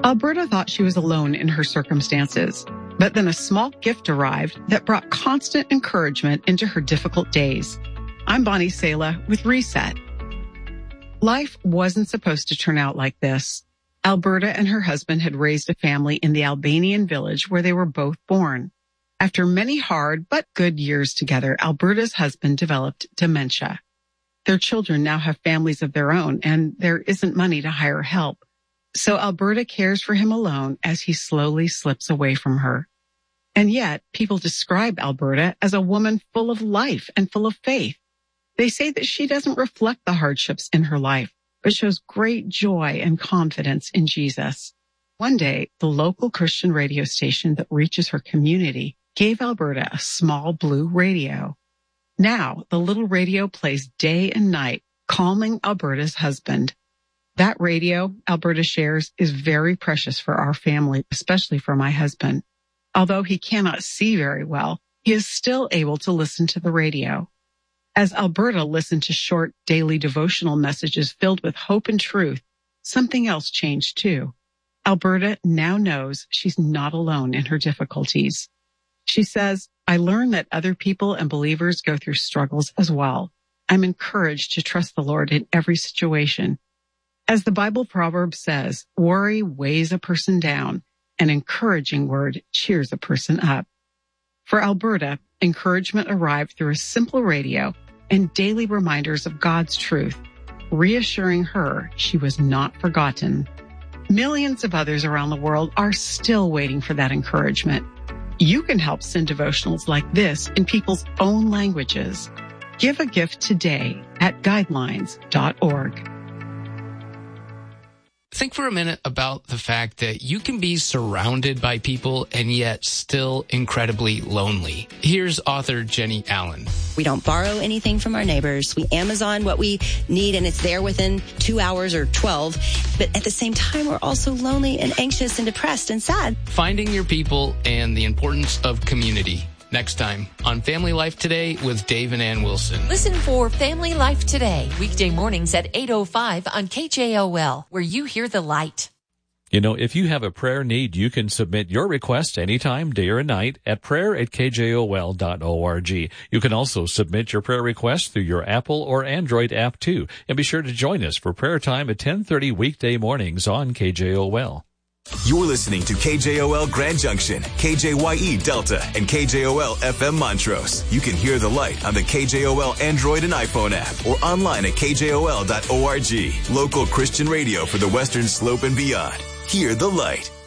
Alberta thought she was alone in her circumstances, but then a small gift arrived that brought constant encouragement into her difficult days. I'm Bonnie Sala with Reset. Life wasn't supposed to turn out like this. Alberta and her husband had raised a family in the Albanian village where they were both born. After many hard but good years together, Alberta's husband developed dementia. Their children now have families of their own, and there isn't money to hire help. So Alberta cares for him alone as he slowly slips away from her. And yet, people describe Alberta as a woman full of life and full of faith. They say that she doesn't reflect the hardships in her life, but shows great joy and confidence in Jesus. One day, the local Christian radio station that reaches her community gave Alberta a small blue radio. Now, the little radio plays day and night, calming Alberta's husband. That radio, Alberta shares, is very precious for our family, especially for my husband. Although he cannot see very well, he is still able to listen to the radio. As Alberta listened to short daily devotional messages filled with hope and truth, something else changed too. Alberta now knows she's not alone in her difficulties. She says, I learned that other people and believers go through struggles as well. I'm encouraged to trust the Lord in every situation. As the Bible proverb says, worry weighs a person down. An encouraging word cheers a person up. For Alberta, encouragement arrived through a simple radio and daily reminders of God's truth, reassuring her she was not forgotten. Millions of others around the world are still waiting for that encouragement. You can help send devotionals like this in people's own languages. Give a gift today at guidelines.org. Think for a minute about the fact that you can be surrounded by people and yet still incredibly lonely. Here's author Jenny Allen. We don't borrow anything from our neighbors. We Amazon what we need and it's there within 2 hours or 12. But at the same time, we're also lonely and anxious and depressed and sad. Finding your people and the importance of community. Next time on Family Life Today with Dave and Ann Wilson. Listen for Family Life Today, weekday mornings at 8:05 on KJOL, where you hear the light. You know, if you have a prayer need, you can submit your request anytime, day or night, at prayer@kjol.org. You can also submit your prayer request through your Apple or Android app, too. And be sure to join us for prayer time at 10:30 weekday mornings on KJOL. You're listening to KJOL Grand Junction, KJYE Delta, and KJOL FM Montrose. You can hear the light on the KJOL Android and iPhone app or online at kjol.org. Local Christian radio for the Western Slope and beyond. Hear the light.